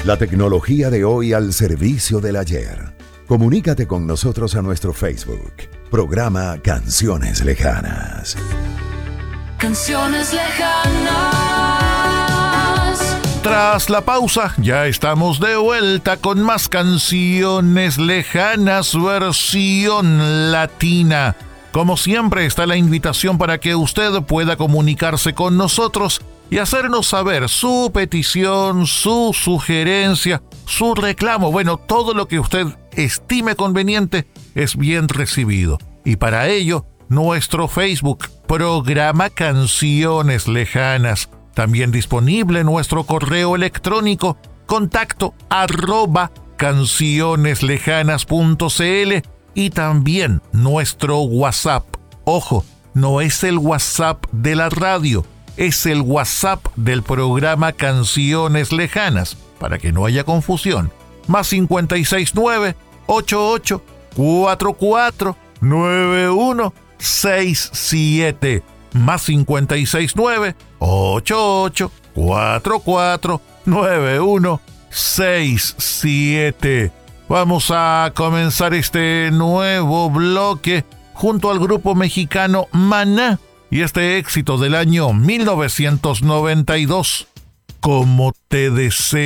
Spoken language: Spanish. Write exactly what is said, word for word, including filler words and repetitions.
La tecnología de hoy al servicio del ayer. Comunícate con nosotros a nuestro Facebook. Programa Canciones Lejanas. Canciones lejanas. Tras la pausa, ya estamos de vuelta con más Canciones Lejanas versión latina. Como siempre, está la invitación para que usted pueda comunicarse con nosotros y hacernos saber su petición, su sugerencia, su reclamo. Bueno, todo lo que usted estime conveniente es bien recibido. Y para ello, nuestro Facebook, Programa Canciones Lejanas. También disponible nuestro correo electrónico, contacto arroba cancioneslejanas.cl, y también nuestro WhatsApp. Ojo, no es el WhatsApp de la radio, es el WhatsApp del programa Canciones Lejanas, para que no haya confusión. Más cincuenta y seis nueve, ochenta y ocho, cuarenta y cuatro, noventa y uno sesenta y siete. Más cincuenta y seis nueve, ochenta y ocho, cuarenta y cuatro, noventa y uno sesenta y siete. Vamos a comenzar este nuevo bloque junto al grupo mexicano Maná y este éxito del año mil novecientos noventa y dos, Como te deseo.